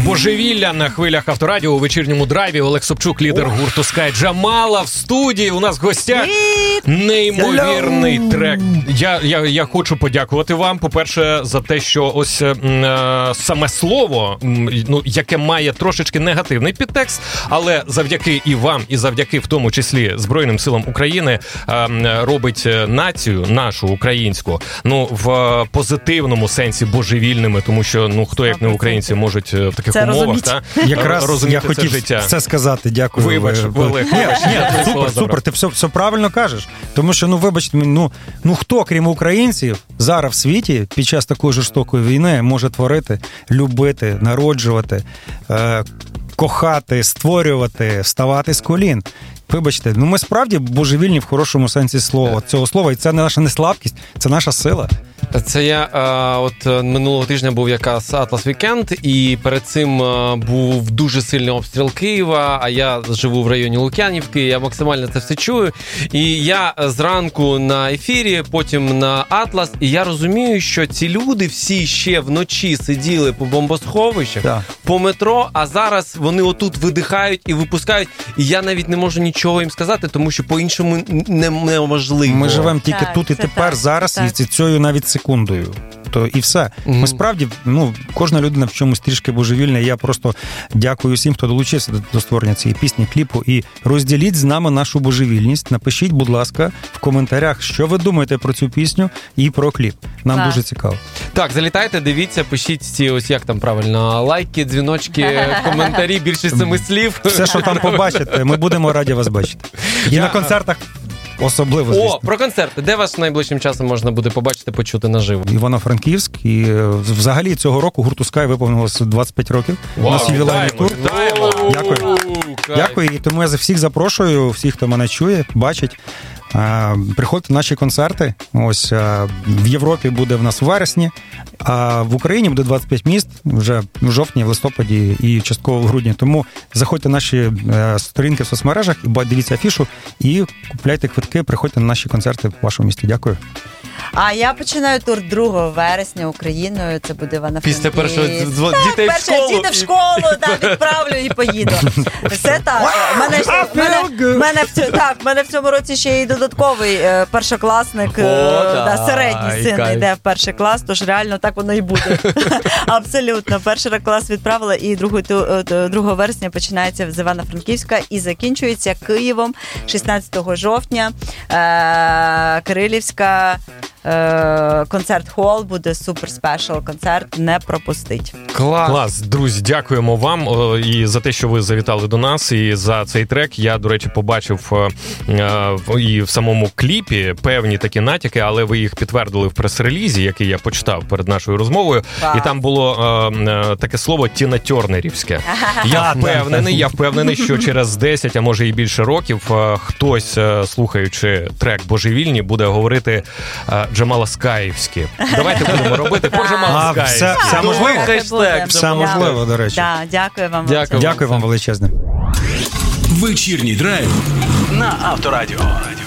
Божевілля на хвилях Авторадіо у вечірньому драйві. Олег Собчук, лідер гурту Sky. Джамала в студії. У нас в гостях неймовірний трек. Я хочу подякувати вам, по-перше, за те, що ось саме слово, яке має трошечки негативний підтекст, але завдяки і вам, і завдяки в тому числі Збройним силам України робить націю нашу українську, в позитивному сенсі божевільними, тому що, хто як не українці можуть в таких це умовах якраз я хотів це сказати. Дякую. Вибач, Олег. Супер, ти все правильно кажеш. Тому що, вибачте, хто, крім українців, зараз в світі під час такої жорстокої війни може творити, любити, народжувати, кохати, створювати, вставати з колін. Вибачте, ми справді божевільні в хорошому сенсі цього слова, і це наша не слабкість, це наша сила. Це я минулого тижня був якраз Atlas Weekend, і перед цим був дуже сильний обстріл Києва, а я живу в районі Лук'янівки, я максимально це все чую. І я зранку на ефірі, потім на Atlas, і я розумію, що ці люди всі ще вночі сиділи по бомбосховищах, по метро, а зараз вони отут видихають і випускають, і я навіть не можу нічого їм сказати, тому що по-іншому неможливо. Ми живемо тільки тут і тепер, зараз, і цією навіть секундою. І все. Ми справді, кожна людина в чомусь трішки божевільна. Я просто дякую всім, хто долучився до створення цієї пісні, кліпу. І розділіть з нами нашу божевільність. Напишіть, будь ласка, в коментарях, що ви думаєте про цю пісню і про кліп. Нам дуже цікаво. Так, залітайте, дивіться, пишіть ці, ось як там правильно, лайки, дзвіночки, коментарі, більше 7 слів. Все, що там побачите, ми будемо раді вас бачити. І на концертах особливо, звісно. Про концерти. Де вас найближчим часом можна буде побачити, почути наживо? Івано-Франківськ. І взагалі цього року гурту Sky виповнилося 25 років. Вау, у нас ювілейний тур. Дякую. Дякую. І тому я всіх запрошую, всіх, хто мене чує, бачить. Приходьте на наші концерти. Ось в Європі буде в нас в вересні, а в Україні буде 25 міст вже в жовтні, в листопаді і частково в грудні. Тому заходьте на наші сторінки в соцмережах, дивіться афішу і купляйте квитки, приходьте на наші концерти в вашому місті. Дякую. А я починаю тур 2 вересня Україною. Це буде Івано-Франківськ. Після першого дітей в школу. Діти в школу, відправлю і поїду. Все так. В мене в цьому році ще й додатковий першокласник, середній син йде в перший клас, тож реально так воно і буде. Абсолютно. Перший клас відправила, і 2 вересня починається з Івано-Франківська і закінчується Києвом 16 жовтня. Кирилівська концерт-хол, буде супер спешл концерт, не пропустить. Клас, друзі, дякуємо вам і за те, що ви завітали до нас, і за цей трек. Я, до речі, побачив і в самому кліпі певні такі натяки, але ви їх підтвердили в прес-релізі, який я почитав перед нашою розмовою, і там було таке слово «тіна-тьорнерівське». Я впевнений, що через 10, а може і більше років, хтось, слухаючи трек «Божевільні», буде говорити Джамала Скаївські. Давайте будемо робити по Джамала Скаївські. Все можливо, до речі. Дякую вам. Дякую вам величезне. Вечірній драйв на Авторадіо.